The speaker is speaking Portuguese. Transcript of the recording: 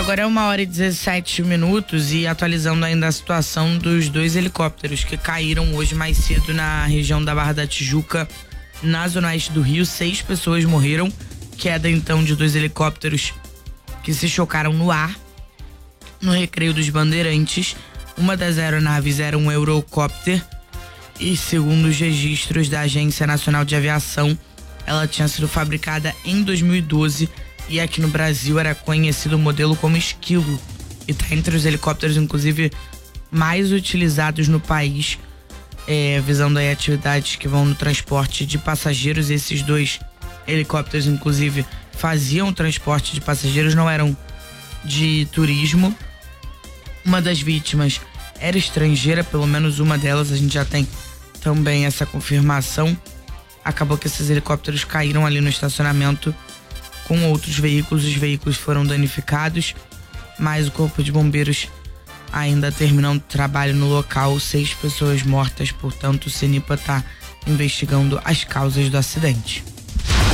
Agora é 1h17 e atualizando ainda a situação dos 2 helicópteros que caíram hoje mais cedo na região da Barra da Tijuca, na zona oeste do Rio. 6 pessoas morreram, queda então de 2 helicópteros que se chocaram no ar, no Recreio dos Bandeirantes. Uma das aeronaves era um Eurocopter e, segundo os registros da Agência Nacional de Aviação, ela tinha sido fabricada em 2012 e aqui no Brasil era conhecido o modelo como Esquilo e está entre os helicópteros, inclusive, mais utilizados no país, visando aí atividades que vão no transporte de passageiros. Esses 2 helicópteros, inclusive, faziam transporte de passageiros, não eram de turismo. Uma das vítimas era estrangeira, pelo menos uma delas, a gente já tem também essa confirmação. Acabou que esses helicópteros caíram ali no estacionamento com outros veículos. Os veículos foram danificados, mas o Corpo de Bombeiros ainda terminando o trabalho no local. 6 pessoas mortas, portanto o CENIPA está investigando as causas do acidente.